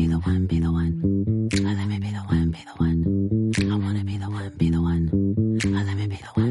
be the one, be the one. Let me be the one, be the one. I wanna be the one, be the one. Let me be the one.